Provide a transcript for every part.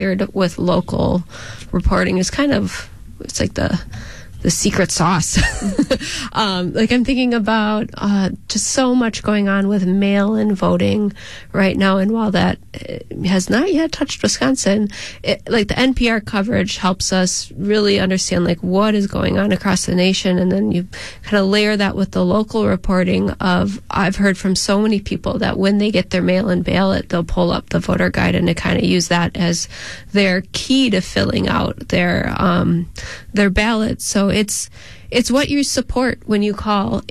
with local reporting is kind of, it's like the secret sauce. Like I'm thinking about just so much going on with mail-in voting right now, and while that has not yet touched Wisconsin, like the NPR coverage helps us really understand like what is going on across the nation, and then you kind of layer that with the local reporting of, I've heard from so many people that when they get their mail-in ballot, they'll pull up the voter guide and to kind of use that as their key to filling out their ballot. So it's what you support when you call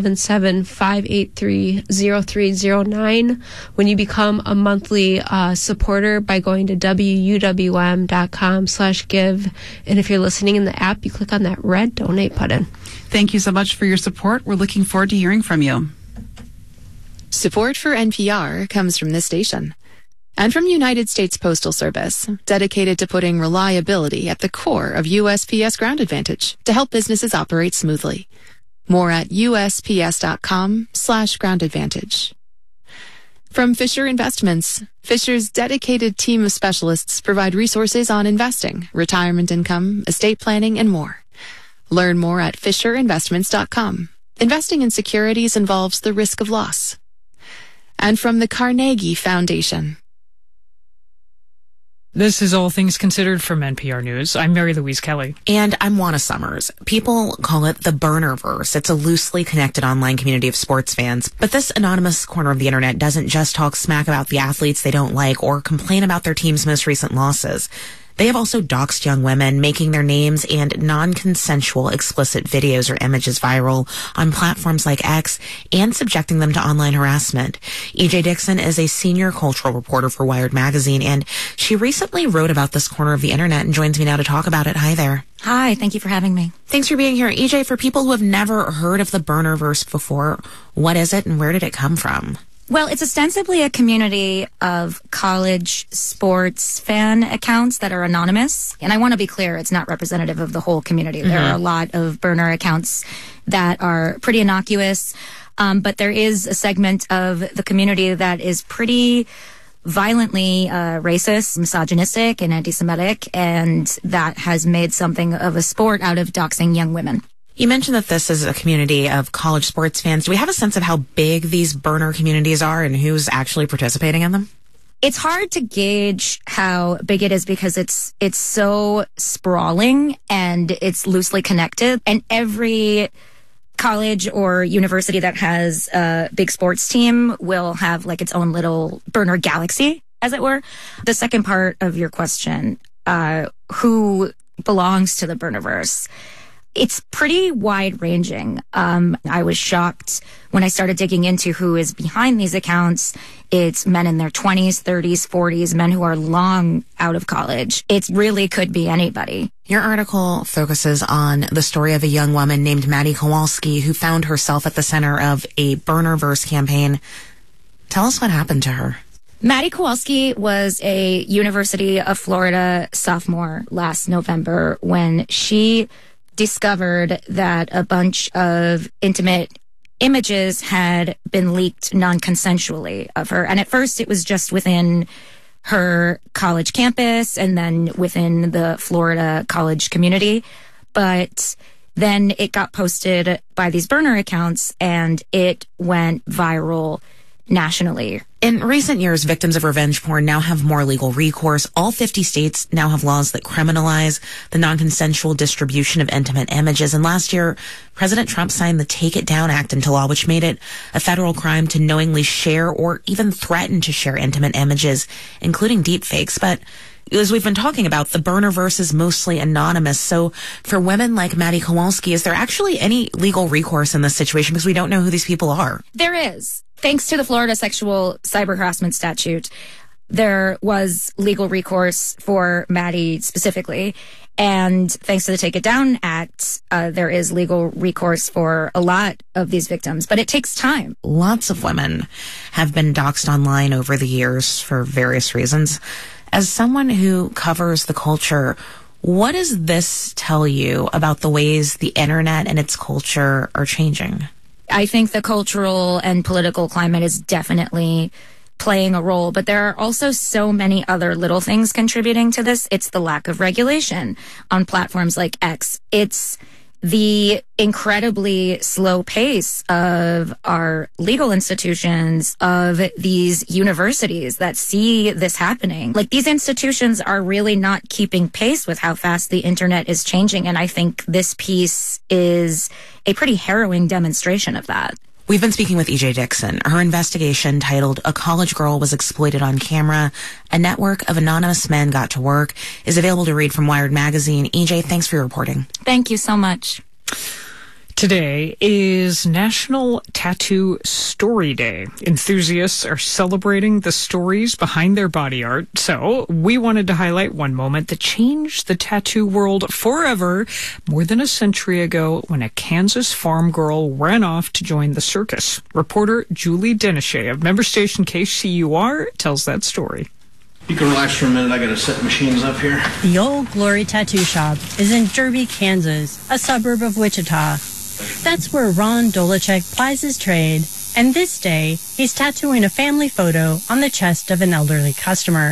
877-583-0309, when you become a monthly supporter by going to wuwm.com/give. And if you're listening in the app, you click on that red donate button. Thank you so much for your support. We're looking forward to hearing from you. Support for NPR comes from this station and from United States Postal Service, dedicated to putting reliability at the core of USPS Ground Advantage to help businesses operate smoothly. More at USPS.com/Ground Advantage. From Fisher Investments, Fisher's dedicated team of specialists provide resources on investing, retirement income, estate planning, and more. Learn more at FisherInvestments.com. Investing in securities involves the risk of loss. And from the Carnegie Foundation. This is All Things Considered from NPR News. I'm Mary Louise Kelly. And I'm Juana Summers. People call it the Burnerverse. It's a loosely connected online community of sports fans. But this anonymous corner of the internet doesn't just talk smack about the athletes they don't like or complain about their team's most recent losses. They have also doxed young women, making their names and non-consensual explicit videos or images viral on platforms like X and subjecting them to online harassment. E.J. Dixon is a senior cultural reporter for Wired Magazine, and she recently wrote about this corner of the internet and joins me now to talk about it. Hi there. Hi, thank you for having me. Thanks for being here. E.J., for people who have never heard of the Burnerverse before, what is it and where did it come from? Well, it's ostensibly a community of college sports fan accounts that are anonymous. And I want to be clear, it's not representative of the whole community. There are a lot of burner accounts that are pretty innocuous. But there is a segment of the community that is pretty violently racist, misogynistic, and anti-Semitic. And that has made something of a sport out of doxing young women. You mentioned that this is a community of college sports fans. Do we have a sense of how big these burner communities are and who's actually participating in them? It's hard to gauge how big it is because it's so sprawling and it's loosely connected. And every college or university that has a big sports team will have like its own little burner galaxy, as it were. The second part of your question, who belongs to the Burnerverse? It's pretty wide-ranging. I was shocked when I started digging into who is behind these accounts. It's men in their 20s, 30s, 40s, men who are long out of college. It really could be anybody. Your article focuses on the story of a young woman named Maddie Kowalski who found herself at the center of a Burnerverse campaign. Tell us what happened to her. Maddie Kowalski was a University of Florida sophomore last November when she discovered that a bunch of intimate images had been leaked non-consensually of her. And at first it was just within her college campus and then within the Florida college community. But then it got posted by these burner accounts and it went viral nationally. In recent years, victims of revenge porn now have more legal recourse. All 50 states now have laws that criminalize the non-consensual distribution of intimate images. And last year, President Trump signed the Take It Down Act into law, which made it a federal crime to knowingly share or even threaten to share intimate images, including deepfakes. But as we've been talking about, the Burnerverse is mostly anonymous. So for women like Maddie Kowalski, is there actually any legal recourse in this situation? Because we don't know who these people are. There is. Thanks to the Florida sexual cyber harassment statute, there was legal recourse for Maddie specifically. And thanks to the Take It Down Act, there is legal recourse for a lot of these victims. But it takes time. Lots of women have been doxxed online over the years for various reasons. As someone who covers the culture, what does this tell you about the ways the internet and its culture are changing? I think the cultural and political climate is definitely playing a role, but there are also so many other little things contributing to this. It's the lack of regulation on platforms like X. It's the incredibly slow pace of our legal institutions, of these universities that see this happening. Like, these institutions are really not keeping pace with how fast the internet is changing. And I think this piece is a pretty harrowing demonstration of that. We've been speaking with EJ Dixon. Her investigation, titled "A College Girl Was Exploited on Camera, A Network of Anonymous Men Got to Work," is available to read from Wired Magazine. EJ, thanks for your reporting. Thank you so much. Today is National Tattoo Story Day. Enthusiasts are celebrating the stories behind their body art. So we wanted to highlight one moment that changed the tattoo world forever more than a century ago, when a Kansas farm girl ran off to join the circus. Reporter Julie Denichet of member station KCUR tells that story. You can relax for a minute. I got to set machines up here. The Old Glory Tattoo Shop is in Derby, Kansas, a suburb of Wichita. That's where Ron Dolachek plies his trade, and this day, he's tattooing a family photo on the chest of an elderly customer.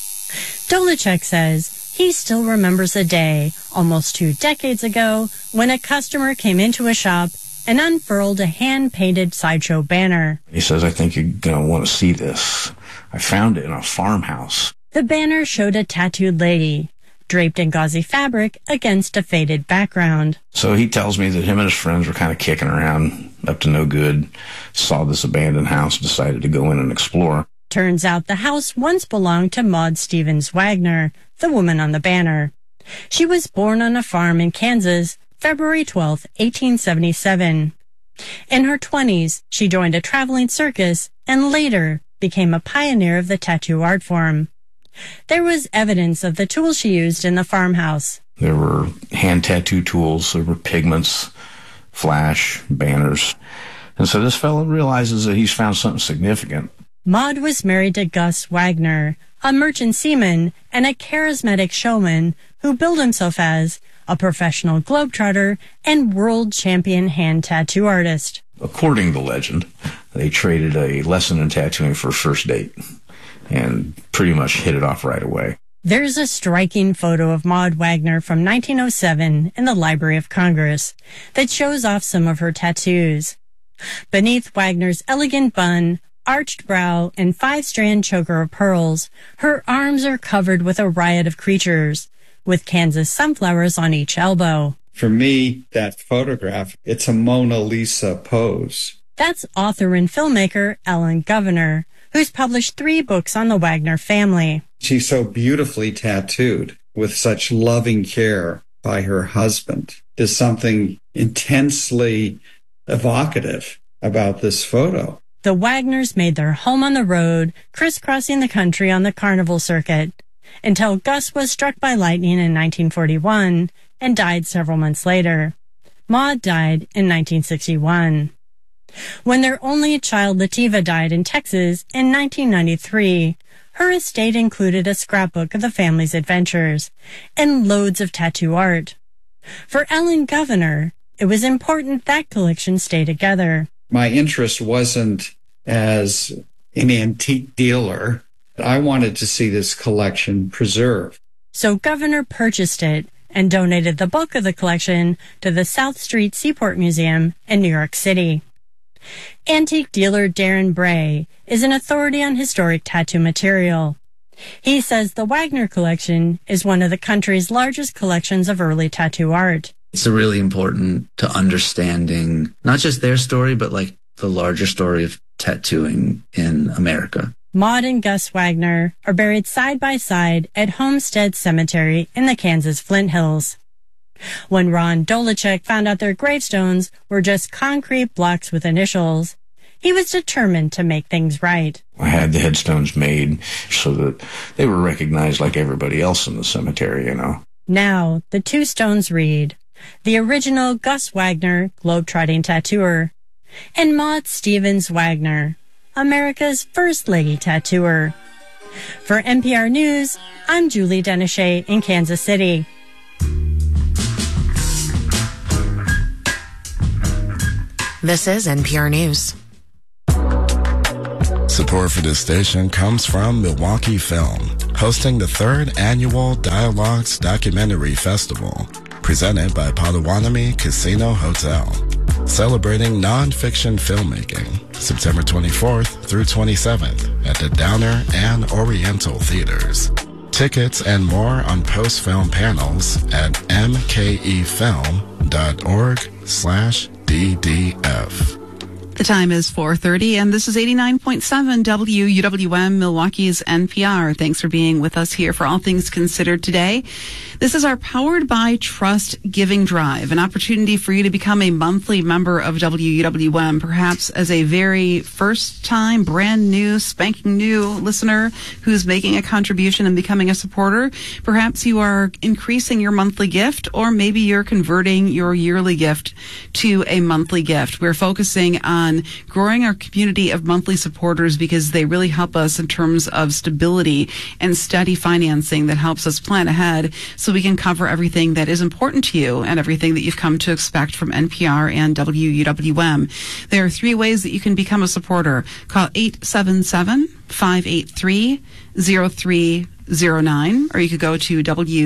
Dolachek says he still remembers a day, almost 2 decades ago, when a customer came into a shop and unfurled a hand-painted sideshow banner. He says, "I think you're going to want to see this. I found it in a farmhouse." The banner showed a tattooed lady, draped in gauzy fabric against a faded background. So he tells me that him and his friends were kind of kicking around, up to no good, saw this abandoned house, decided to go in and explore. Turns out the house once belonged to Maud Stevens Wagner, the woman on the banner. She was born on a farm in Kansas, February 12, 1877. In her 20s, she joined a traveling circus and later became a pioneer of the tattoo art form. There was evidence of the tools she used in the farmhouse. There were hand tattoo tools, there were pigments, flash, banners. And so this fellow realizes that he's found something significant. Maud was married to Gus Wagner, a merchant seaman and a charismatic showman who billed himself as a professional globetrotter and world champion hand tattoo artist. According to legend, they traded a lesson in tattooing for a first date and pretty much hit it off right away. There's a striking photo of Maud Wagner from 1907 in the Library of Congress that shows off some of her tattoos. Beneath Wagner's elegant bun, arched brow, and 5-strand choker of pearls, her arms are covered with a riot of creatures, with Kansas sunflowers on each elbow. For me, that photograph, it's a Mona Lisa pose. That's author and filmmaker Ellen Governor, who's published 3 books on the Wagner family. She's so beautifully tattooed with such loving care by her husband. There's something intensely evocative about this photo. The Wagners made their home on the road, crisscrossing the country on the carnival circuit, until Gus was struck by lightning in 1941 and died several months later. Maud died in 1961. When their only child, Lativa, died in Texas in 1993, her estate included a scrapbook of the family's adventures and loads of tattoo art. For Ellen Governor, it was important that collection stay together. My interest wasn't as an antique dealer. I wanted to see this collection preserved. So Governor purchased it and donated the bulk of the collection to the South Street Seaport Museum in New York City. Antique dealer Darren Bray is an authority on historic tattoo material. He says the Wagner collection is one of the country's largest collections of early tattoo art. It's really important to understanding not just their story, but like the larger story of tattooing in America. Maud and Gus Wagner are buried side by side at Homestead Cemetery in the Kansas Flint Hills. When Ron Dolachek found out their gravestones were just concrete blocks with initials, he was determined to make things right. I had the headstones made so that they were recognized like everybody else in the cemetery, you know. Now, the 2 stones read, the original Gus Wagner, globetrotting tattooer, and Maud Stevens Wagner, America's first lady tattooer. For NPR News, I'm Julie Denichet in Kansas City. This is NPR News. Support for this station comes from Milwaukee Film, hosting the 3rd Annual Dialogues Documentary Festival, presented by Potawatomi Casino Hotel, celebrating nonfiction filmmaking, September 24th through 27th at the Downer and Oriental Theaters. Tickets and more on post-film panels at mkefilm.org/DDF. The time is 4:30, and this is 89.7 WUWM, Milwaukee's NPR. Thanks for being with us here for All Things Considered today. This is our Powered by Trust Giving Drive, an opportunity for you to become a monthly member of WUWM, perhaps as a very first-time, brand new, spanking new listener who's making a contribution and becoming a supporter. Perhaps you are increasing your monthly gift, or maybe you're converting your yearly gift to a monthly gift. We're focusing on growing our community of monthly supporters because they really help us in terms of stability and steady financing that helps us plan ahead so we can cover everything that is important to you and everything that you've come to expect from NPR and WUWM. There are 3 ways that you can become a supporter. Call 877-583-0309, or you could go to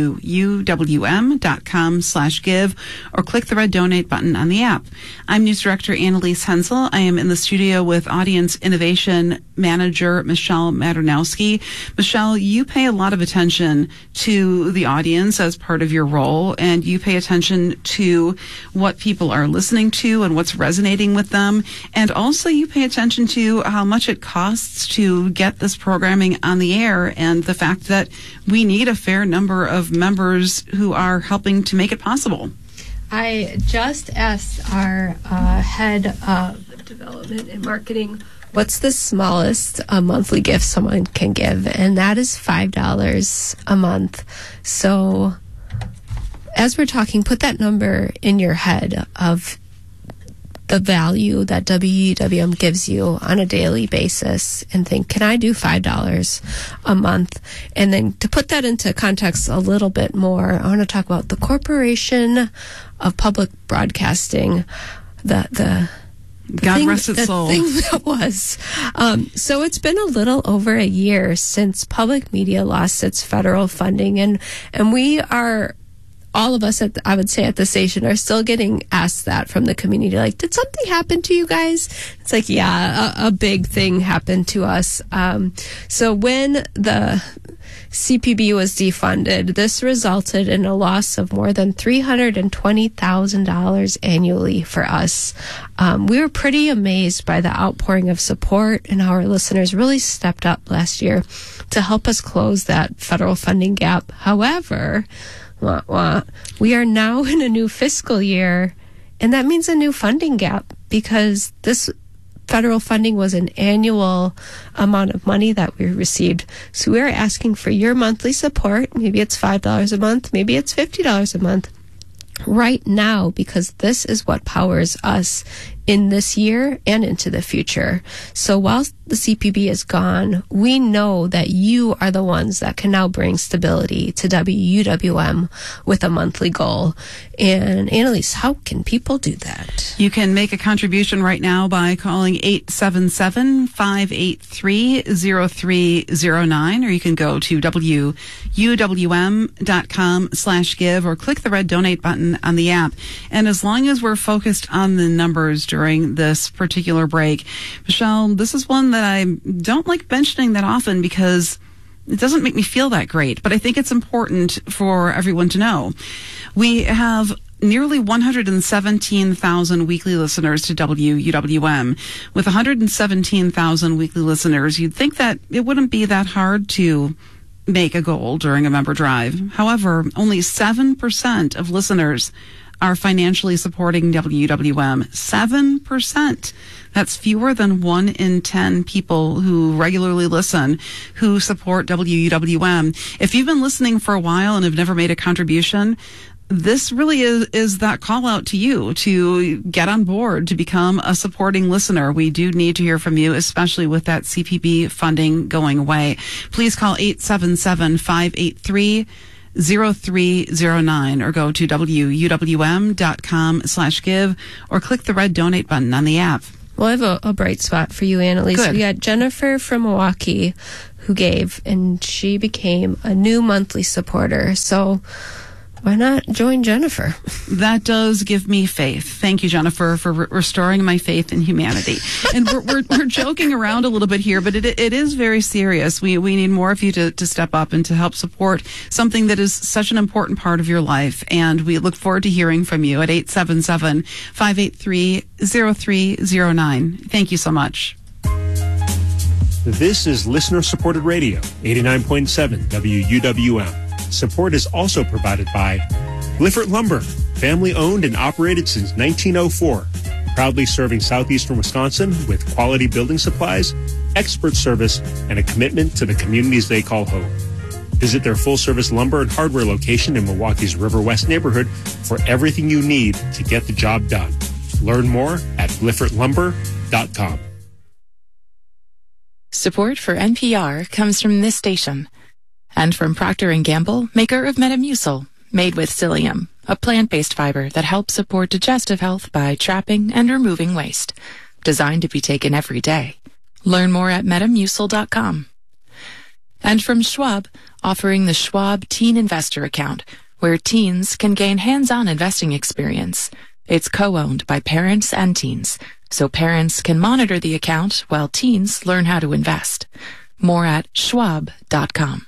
WUWM.com/give or click the red donate button on the app. I'm News Director Annalise Hensel. I am in the studio with Audience Innovation Manager Michelle Maternowski. Michelle, you pay a lot of attention to the audience as part of your role, and you pay attention to what people are listening to and what's resonating with them. And also you pay attention to how much it costs to get this programming on the air and the fact that we need a fair number of members who are helping to make it possible. I just asked our head of development and marketing what's the smallest monthly gift someone can give, and that is $5 a month. So as we're talking, put that number in your head of the value that WUWM gives you on a daily basis and think, can I do $5 a month? And then to put that into context a little bit more, I want to talk about the Corporation of Public Broadcasting, the God rest its soul. Thing that was. So it's been a little over a year since public media lost its federal funding, and we are, all of us I would say at the station are still getting asked that from the community. Like, did something happen to you guys? It's like, yeah, a big thing happened to us. So when the CPB was defunded, this resulted in a loss of more than $320,000 annually for us. We were pretty amazed by the outpouring of support, and our listeners really stepped up last year to help us close that federal funding gap. However, we are now in a new fiscal year, and that means a new funding gap because this federal funding was an annual amount of money that we received. So we're asking for your monthly support. Maybe it's $5 a month, maybe it's $50 a month right now, because this is what powers us in this year and into the future. So while the CPB is gone, we know that you are the ones that can now bring stability to WUWM with a monthly goal. And Annalise, how can people do that? You can make a contribution right now by calling 877-583-0309, or you can go to WUWM.com/give or click the red donate button on the app. And as long as we're focused on the numbers during this particular break, Michelle, this is one that I don't like mentioning that often because it doesn't make me feel that great, but I think it's important for everyone to know. We have nearly 117,000 weekly listeners to WUWM. With 117,000 weekly listeners, you'd think that it wouldn't be that hard to make a goal during a member drive. However, only 7% of listeners are financially supporting WUWM. 7%. That's fewer than 1 in 10 people who regularly listen who support WUWM. If you've been listening for a while and have never made a contribution, this really is that call out to you to get on board, to become a supporting listener. We do need to hear from you, especially with that CPB funding going away. Please call 877-583-0309 or go to WUWM.com/give or click the red donate button on the app. Well, I have a bright spot for you, Annalise. Good. We got Jennifer from Milwaukee who gave, and she became a new monthly supporter. So why not join Jennifer? That does give me faith. Thank you, Jennifer, for restoring my faith in humanity. And we're joking around a little bit here, but it is very serious. We need more of you to step up and to help support something that is such an important part of your life. And we look forward to hearing from you at 877-583-0309. Thank you so much. This is listener-supported radio, 89.7 WUWM. Support is also provided by Bliffert Lumber, family-owned and operated since 1904, proudly serving southeastern Wisconsin with quality building supplies, expert service, and a commitment to the communities they call home. Visit their full-service lumber and hardware location in Milwaukee's River West neighborhood for everything you need to get the job done. Learn more at bliffertlumber.com. Support for NPR comes from this station and from Procter & Gamble, maker of Metamucil, made with psyllium, a plant-based fiber that helps support digestive health by trapping and removing waste. Designed to be taken every day. Learn more at Metamucil.com. And from Schwab, offering the Schwab Teen Investor Account, where teens can gain hands-on investing experience. It's co-owned by parents and teens, so parents can monitor the account while teens learn how to invest. More at Schwab.com.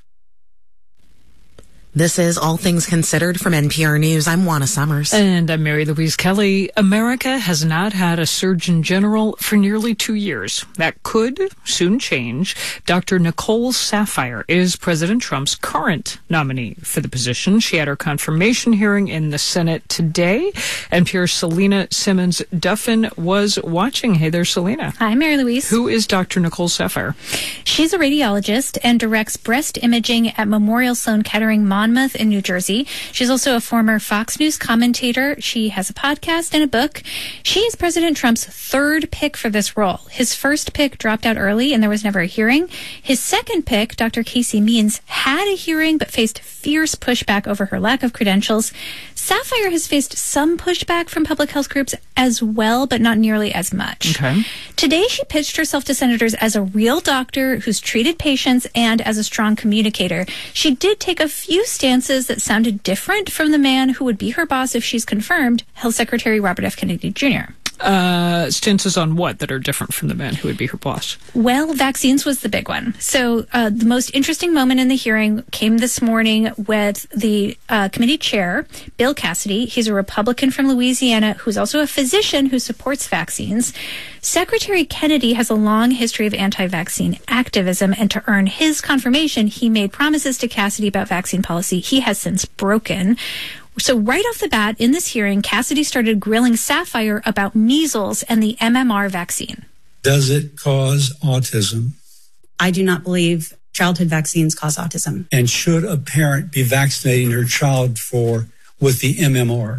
This is All Things Considered from NPR News. I'm Juana Summers. And I'm Mary Louise Kelly. America has not had a Surgeon General for nearly 2 years. That could soon change. Dr. Nicole Saphier is President Trump's current nominee for the position. She had her confirmation hearing in the Senate today. NPR's Selena Simmons-Duffin was watching. Hey there, Selena. Hi, Mary Louise. Who is Dr. Nicole Saphier? She's a radiologist and directs breast imaging at Memorial Sloan Kettering Monmouth in New Jersey. She's also a former Fox News commentator. She has a podcast and a book. She is President Trump's third pick for this role. His first pick dropped out early and there was never a hearing. His second pick, Dr. Casey Means, had a hearing but faced fierce pushback over her lack of credentials. Saphier has faced some pushback from public health groups as well, but not nearly as much. Okay. Today, she pitched herself to senators as a real doctor who's treated patients and as a strong communicator. She did take a few stances that sounded different from the man who would be her boss if she's confirmed, Health Secretary Robert F. Kennedy Jr. Stances on what that are different from the man who would be her boss? Well, vaccines was the big one. So the most interesting moment in the hearing came this morning with the committee chair, Bill Cassidy. He's a Republican from Louisiana who's also a physician who supports vaccines. Secretary Kennedy has a long history of anti-vaccine activism, and to earn his confirmation, he made promises to Cassidy about vaccine policy he has since broken. So right off the bat, in this hearing, Cassidy started grilling Saphier about measles and the MMR vaccine. Does it cause autism? I do not believe childhood vaccines cause autism. And should a parent be vaccinating her child with the MMR?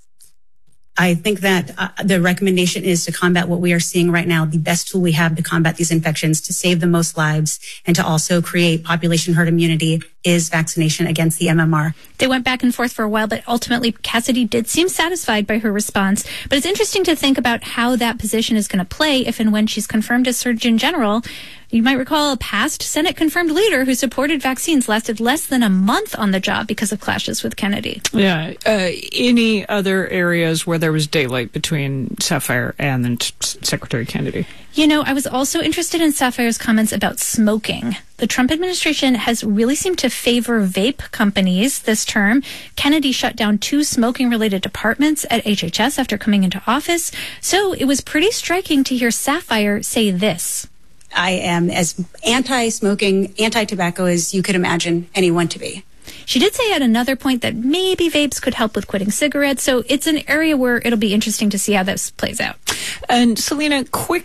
I think that the recommendation is to combat what we are seeing right now. The best tool we have to combat these infections, to save the most lives, and to also create population herd immunity is vaccination against the MMR. They went back and forth for a while, but ultimately Cassidy did seem satisfied by her response. But it's interesting to think about how that position is going to play if and when she's confirmed as Surgeon General. You might recall a past Senate-confirmed leader who supported vaccines lasted less than a month on the job because of clashes with Kennedy. Yeah. Any other areas where there was daylight between Saphier and then Secretary Kennedy? You know, I was also interested in Saphier's comments about smoking. The Trump administration has really seemed to favor vape companies this term. Kennedy shut down 2 smoking-related departments at HHS after coming into office. So it was pretty striking to hear Saphier say this. I am as anti-smoking, anti-tobacco as you could imagine anyone to be. She did say at another point that maybe vapes could help with quitting cigarettes. So it's an area where it'll be interesting to see how this plays out. And Selena, quick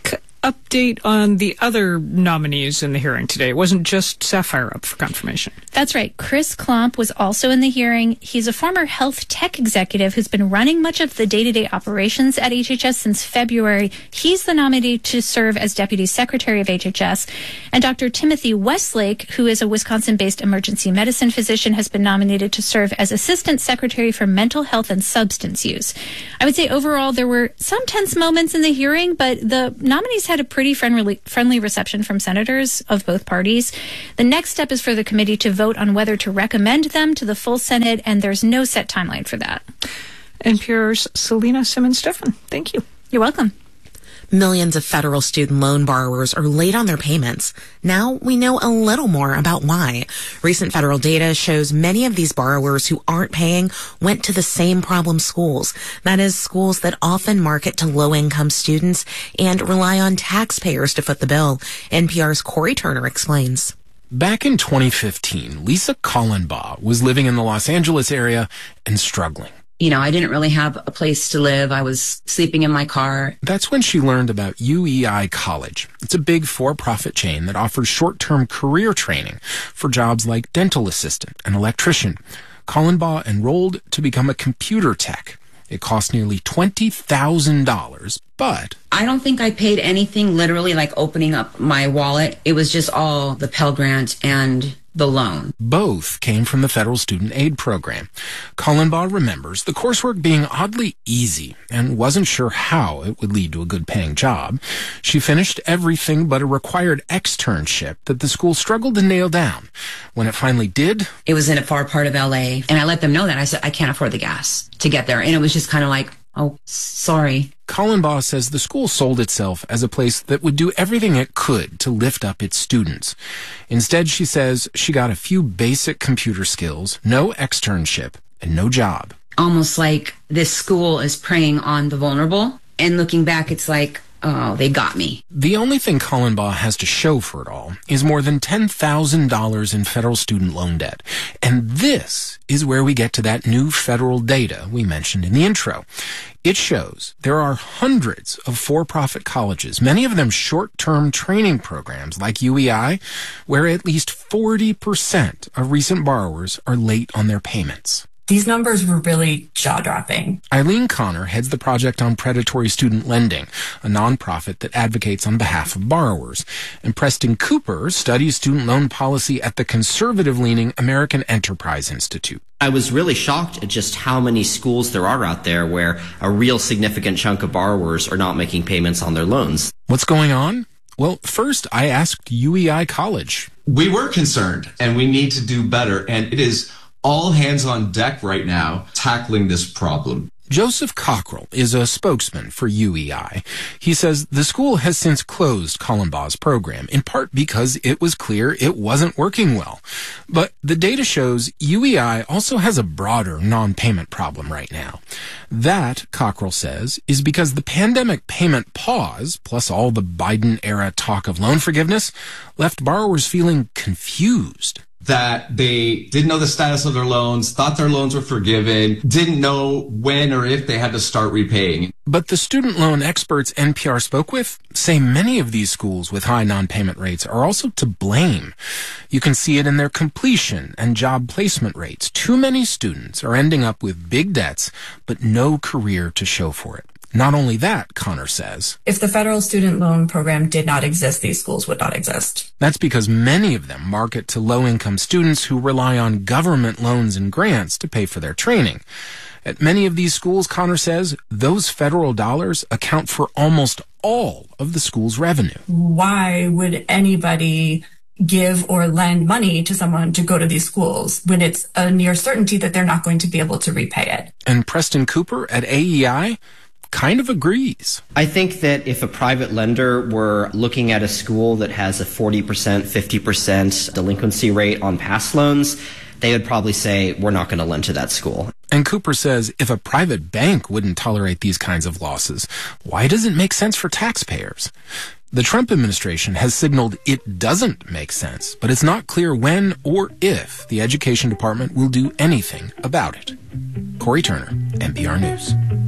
update on the other nominees in the hearing today? It wasn't just Sapphire up for confirmation. That's right. Chris Klomp was also in the hearing. He's a former health tech executive who's been running much of the day-to-day operations at HHS since February. He's the nominee to serve as Deputy Secretary of HHS. And Dr. Timothy Westlake, who is a Wisconsin-based emergency medicine physician, has been nominated to serve as Assistant Secretary for Mental Health and Substance Use. I would say overall there were some tense moments in the hearing, but the nominees had a pretty friendly reception from senators of both parties. The next step is for the committee to vote on whether to recommend them to the full Senate, and there's no set timeline for that. NPR's Selena Simmons-Stephan, thank you. You're welcome. Millions of federal student loan borrowers are late on their payments. Now we know a little more about why. Recent federal data shows many of these borrowers who aren't paying went to the same problem schools. That is, schools that often market to low-income students and rely on taxpayers to foot the bill. NPR's Corey Turner explains. Back in 2015, Lisa Kallenbaugh was living in the Los Angeles area and struggling. You know, I didn't really have a place to live. I was sleeping in my car. That's when she learned about UEI College. It's a big for-profit chain that offers short-term career training for jobs like dental assistant and electrician. Kallenbaugh enrolled to become a computer tech. It cost nearly $20,000, but I don't think I paid anything literally like opening up my wallet. It was just all the Pell Grant and the loan. Both came from the federal student aid program. Kallenbaugh remembers the coursework being oddly easy and wasn't sure how it would lead to a good-paying job. She finished everything but a required externship that the school struggled to nail down. When it finally did, it was in a far part of LA, and I let them know that. I said, I can't afford the gas to get there. And it was just kind of like, oh, sorry. Kallenbaugh says the school sold itself as a place that would do everything it could to lift up its students. Instead, she says she got a few basic computer skills, no externship, and no job. Almost like this school is preying on the vulnerable. And looking back, it's like, oh, they got me. The only thing Kallenbaugh has to show for it all is more than $10,000 in federal student loan debt. And this is where we get to that new federal data we mentioned in the intro. It shows there are hundreds of for-profit colleges, many of them short-term training programs like UEI, where at least 40% of recent borrowers are late on their payments. These numbers were really jaw-dropping. Eileen Connor heads the Project on Predatory Student Lending, a nonprofit that advocates on behalf of borrowers. And Preston Cooper studies student loan policy at the conservative-leaning American Enterprise Institute. I was really shocked at just how many schools there are out there where a real significant chunk of borrowers are not making payments on their loans. What's going on? Well, first, I asked UEI College. We were concerned, and we need to do better, and it is all hands on deck right now tackling this problem. Joseph Cockrell is a spokesman for UEI. He says the school has since closed Kallenbaugh's program, in part because it was clear it wasn't working well. But the data shows UEI also has a broader non-payment problem right now. That, Cockrell says, is because the pandemic payment pause, plus all the Biden-era talk of loan forgiveness, left borrowers feeling confused. That they didn't know the status of their loans, thought their loans were forgiven, didn't know when or if they had to start repaying. But the student loan experts NPR spoke with say many of these schools with high non-payment rates are also to blame. You can see it in their completion and job placement rates. Too many students are ending up with big debts, but no career to show for it. Not only that, Connor says, if the federal student loan program did not exist, these schools would not exist. That's because many of them market to low-income students who rely on government loans and grants to pay for their training. At many of these schools, Connor says, those federal dollars account for almost all of the school's revenue. Why would anybody give or lend money to someone to go to these schools when it's a near certainty that they're not going to be able to repay it? And Preston Cooper at AEI kind of agrees. I think that if a private lender were looking at a school that has a 40%, 50% delinquency rate on past loans, they would probably say, we're not going to lend to that school. And Cooper says if a private bank wouldn't tolerate these kinds of losses, why does it make sense for taxpayers? The Trump administration has signaled it doesn't make sense, but it's not clear when or if the Education Department will do anything about it. Corey Turner, NPR News.